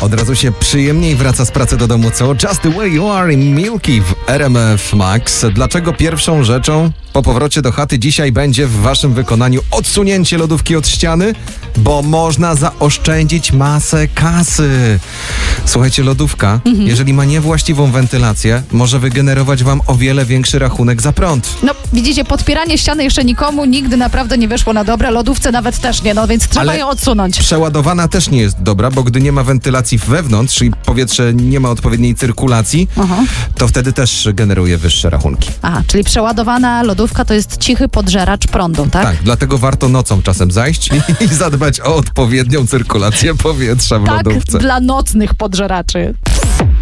Od razu się przyjemniej wraca z pracy do domu, co? Just the way you are in Milky w RMF Max. Dlaczego pierwszą rzeczą po powrocie do chaty dzisiaj będzie w waszym wykonaniu odsunięcie lodówki od ściany? Bo można zaoszczędzić masę kasy. Słuchajcie, lodówka, jeżeli ma niewłaściwą wentylację, może wygenerować wam o wiele większy rachunek za prąd. No, widzicie, podpieranie ściany jeszcze nikomu nigdy naprawdę nie wyszło na dobre, lodówce nawet też nie, no więc trzeba ją odsunąć. Przeładowana też nie jest dobra, bo gdy nie ma wentylacji wewnątrz i powietrze nie ma odpowiedniej cyrkulacji, to wtedy też generuje wyższe rachunki. Aha, czyli przeładowana lodówka to jest cichy podżeracz prądu, tak? Tak, dlatego warto nocą czasem zajść i zadbać o odpowiednią cyrkulację powietrza w lodówce. Tak, dla nocnych podżeraczy.